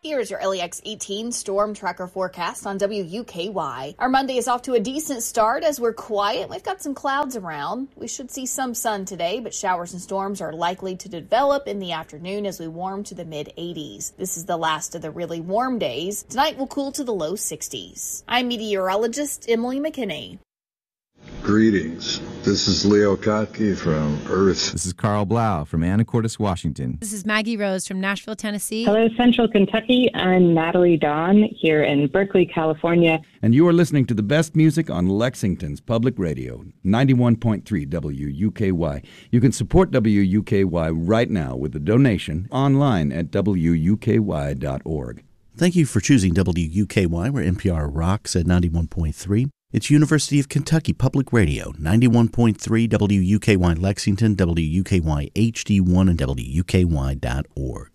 Here's your LEX 18 storm tracker forecast on WUKY. Our Monday is off to a decent start as we're quiet. We've got some clouds around. We should see some sun today, but showers and storms are likely to develop in the afternoon as we warm to the mid-80s. This is the last of the really warm days. Tonight will cool to the low 60s. I'm meteorologist Emily McKinney. Greetings. This is Leo Kottke from Earth. This is Carl Blau from Anacortes, Washington. This is Maggie Rose from Nashville, Tennessee. Hello, Central Kentucky. I'm Natalie Dawn here in Berkeley, California. And you are listening to the best music on Lexington's Public Radio, 91.3 WUKY. You can support WUKY right now with a donation online at WUKY.org. Thank you for choosing WUKY, where NPR rocks at 91.3. It's University of Kentucky Public Radio, 91.3 WUKY Lexington, WUKY HD1, and WUKY.org.